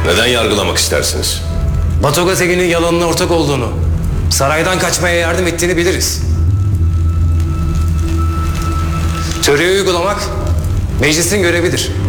Neden yargılamak istersiniz? Batogaz Ege'nin yalanına ortak olduğunu, saraydan kaçmaya yardım ettiğini biliriz. Töreyi uygulamak meclisin görevidir.